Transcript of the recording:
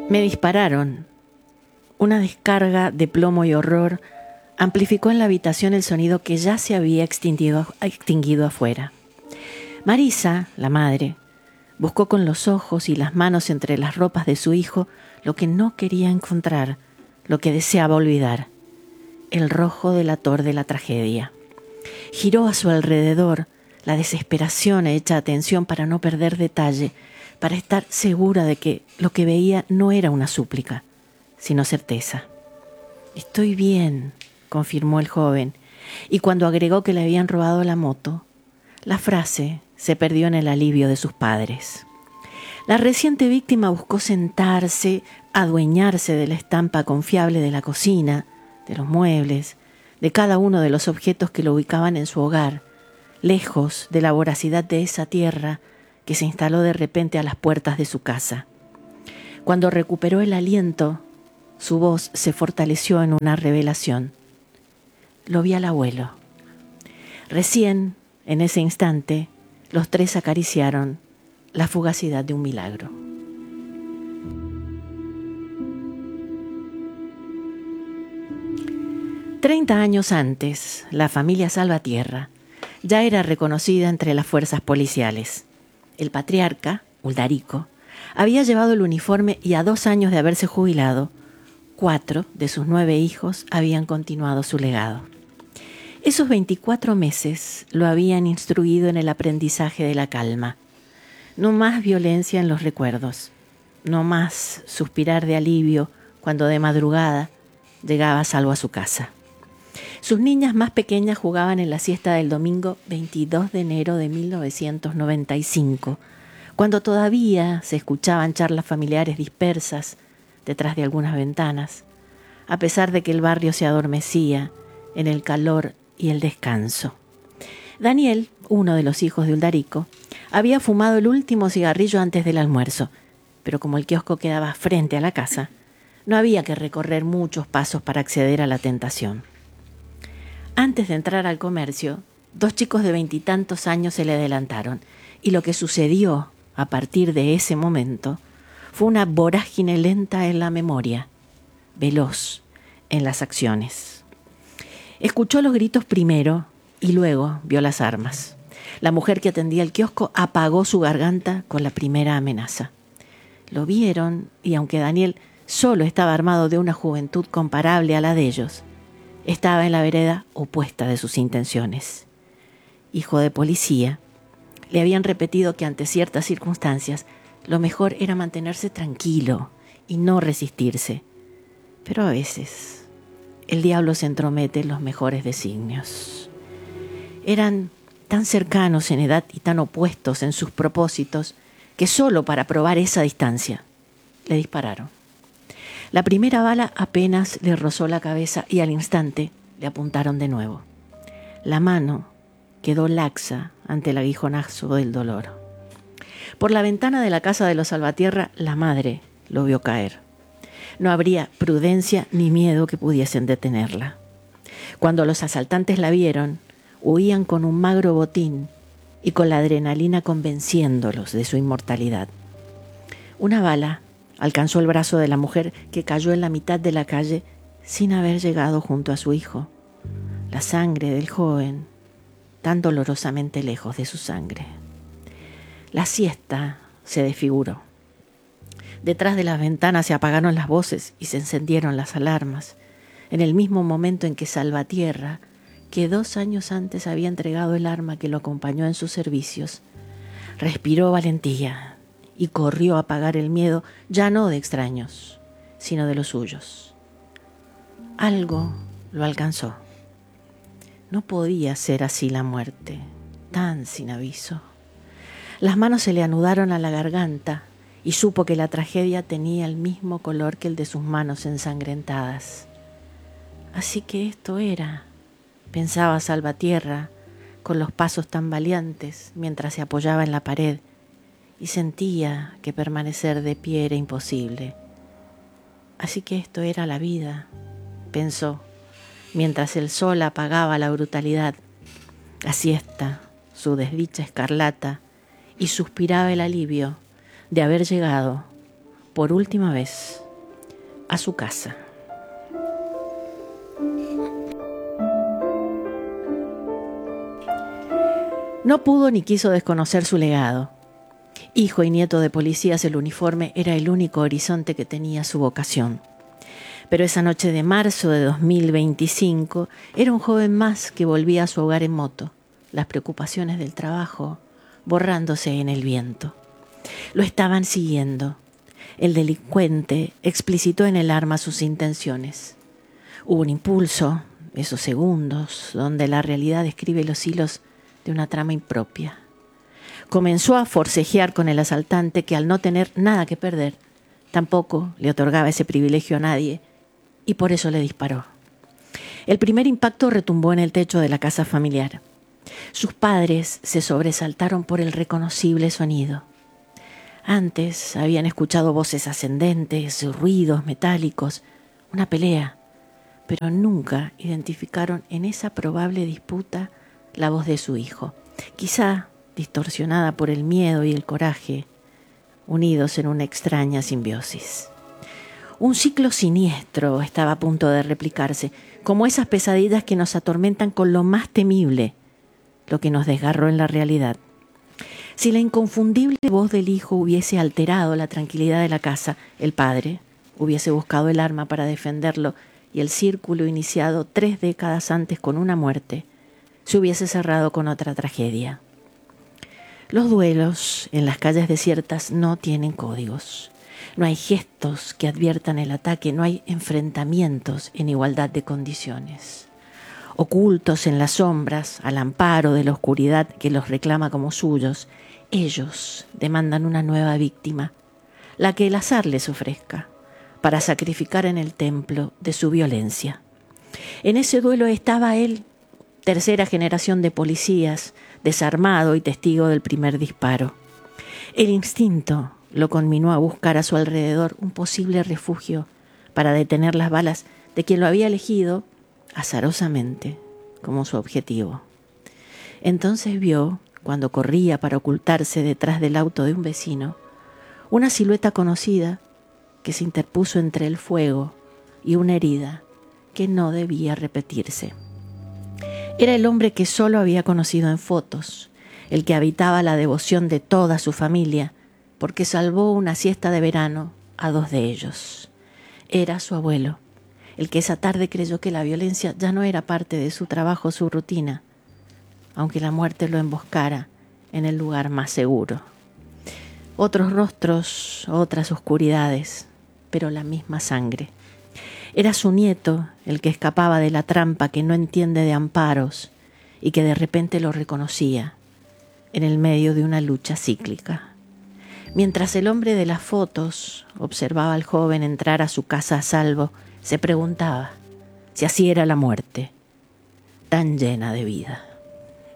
Me dispararon. Una descarga de plomo y horror amplificó en la habitación el sonido que ya se había extinguido afuera. Marisa, la madre, buscó con los ojos y las manos entre las ropas de su hijo lo que no quería encontrar, lo que deseaba olvidar, el rojo delator de la tragedia. Giró a su alrededor, la desesperación hecha atención para no perder detalle, para estar segura de que lo que veía no era una súplica, sino certeza. «Estoy bien», confirmó el joven, y cuando agregó que le habían robado la moto, la frase se perdió en el alivio de sus padres. La reciente víctima buscó sentarse, adueñarse de la estampa confiable de la cocina, de los muebles, de cada uno de los objetos que lo ubicaban en su hogar, lejos de la voracidad de esa tierra que se instaló de repente a las puertas de su casa. Cuando recuperó el aliento, su voz se fortaleció en una revelación. Lo vi al abuelo. Recién, en ese instante, los tres acariciaron la fugacidad de un milagro. «30 años antes, la familia Salvatierra ya era reconocida entre las fuerzas policiales. El patriarca, Uldarico, había llevado el uniforme y a 2 años de haberse jubilado, 4 de sus 9 hijos habían continuado su legado. Esos 24 meses lo habían instruido en el aprendizaje de la calma. No más violencia en los recuerdos, no más suspirar de alivio cuando de madrugada llegaba salvo a su casa. Sus niñas más pequeñas jugaban en la siesta del domingo 22 de enero de 1995, cuando todavía se escuchaban charlas familiares dispersas detrás de algunas ventanas, a pesar de que el barrio se adormecía en el calor y el descanso. Daniel, uno de los hijos de Uldarico, había fumado el último cigarrillo antes del almuerzo, pero como el kiosco quedaba frente a la casa, no había que recorrer muchos pasos para acceder a la tentación. Antes de entrar al comercio, 2 chicos de 20 y tantos años se le adelantaron, y lo que sucedió a partir de ese momento fue una vorágine lenta en la memoria, veloz en las acciones. Escuchó los gritos primero y luego vio las armas. La mujer que atendía el kiosco apagó su garganta con la primera amenaza. Lo vieron y aunque Daniel solo estaba armado de una juventud comparable a la de ellos, estaba en la vereda opuesta de sus intenciones. Hijo de policía, le habían repetido que ante ciertas circunstancias lo mejor era mantenerse tranquilo y no resistirse. Pero a veces el diablo se entromete en los mejores designios. Eran tan cercanos en edad y tan opuestos en sus propósitos que solo para probar esa distancia le dispararon. La primera bala apenas le rozó la cabeza y al instante le apuntaron de nuevo. La mano quedó laxa ante el aguijonazo del dolor. Por la ventana de la casa de los Salvatierra, la madre lo vio caer. No habría prudencia ni miedo que pudiesen detenerla. Cuando los asaltantes la vieron, huían con un magro botín y con la adrenalina convenciéndolos de su inmortalidad. Una bala alcanzó el brazo de la mujer que cayó en la mitad de la calle sin haber llegado junto a su hijo. La sangre del joven, tan dolorosamente lejos de su sangre. La siesta se desfiguró. Detrás de las ventanas se apagaron las voces y se encendieron las alarmas, en el mismo momento en que Salvatierra, que 2 años antes había entregado el arma que lo acompañó en sus servicios, respiró valentía y corrió a apagar el miedo, ya no de extraños, sino de los suyos. Algo lo alcanzó. No podía ser así la muerte, tan sin aviso. Las manos se le anudaron a la garganta y supo que la tragedia tenía el mismo color que el de sus manos ensangrentadas. Así que esto era, pensaba Salvatierra, con los pasos tambaleantes mientras se apoyaba en la pared, y sentía que permanecer de pie era imposible. Así que esto era la vida, pensó, mientras el sol apagaba la brutalidad, la siesta, su desdicha escarlata, y suspiraba el alivio de haber llegado por última vez a su casa. No pudo ni quiso desconocer su legado. Hijo y nieto de policías, el uniforme era el único horizonte que tenía su vocación. Pero esa noche de marzo de 2025 era un joven más que volvía a su hogar en moto, las preocupaciones del trabajo borrándose en el viento. Lo estaban siguiendo. El delincuente explicitó en el arma sus intenciones. Hubo un impulso, esos segundos, donde la realidad describe los hilos de una trama impropia. Comenzó a forcejear con el asaltante que, al no tener nada que perder, tampoco le otorgaba ese privilegio a nadie, y por eso le disparó. El primer impacto retumbó en el techo de la casa familiar. Sus padres se sobresaltaron por el reconocible sonido. Antes habían escuchado voces ascendentes, ruidos metálicos, una pelea, pero nunca identificaron en esa probable disputa la voz de su hijo, quizá distorsionada por el miedo y el coraje, unidos en una extraña simbiosis. Un ciclo siniestro estaba a punto de replicarse, como esas pesadillas que nos atormentan con lo más temible, lo que nos desgarró en la realidad. Si la inconfundible voz del hijo hubiese alterado la tranquilidad de la casa, el padre hubiese buscado el arma para defenderlo y el círculo iniciado 3 décadas antes con una muerte se hubiese cerrado con otra tragedia. Los duelos en las calles desiertas no tienen códigos. No hay gestos que adviertan el ataque, no hay enfrentamientos en igualdad de condiciones. Ocultos en las sombras, al amparo de la oscuridad que los reclama como suyos, ellos demandan una nueva víctima, la que el azar les ofrezca, para sacrificar en el templo de su violencia. En ese duelo estaba él, tercera generación de policías, desarmado y testigo del primer disparo. El instinto lo conminó a buscar a su alrededor un posible refugio para detener las balas de quien lo había elegido azarosamente como su objetivo. Entonces vio, cuando corría para ocultarse detrás del auto de un vecino, una silueta conocida que se interpuso entre el fuego y una herida que no debía repetirse. Era el hombre que solo había conocido en fotos, el que habitaba la devoción de toda su familia, porque salvó una siesta de verano a 2 de ellos. Era su abuelo, el que esa tarde creyó que la violencia ya no era parte de su trabajo, su rutina, aunque la muerte lo emboscara en el lugar más seguro. Otros rostros, otras oscuridades, pero la misma sangre. Era su nieto el que escapaba de la trampa que no entiende de amparos y que de repente lo reconocía en el medio de una lucha cíclica. Mientras el hombre de las fotos observaba al joven entrar a su casa a salvo, se preguntaba si así era la muerte, tan llena de vida.